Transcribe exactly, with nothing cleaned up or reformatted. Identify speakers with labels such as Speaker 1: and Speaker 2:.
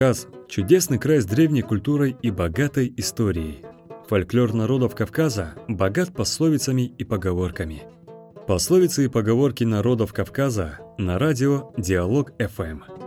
Speaker 1: Кавказ – чудесный край с древней культурой и богатой историей. Фольклор народов Кавказа богат пословицами и поговорками. Пословицы и поговорки народов Кавказа на радио Диалог эф эм.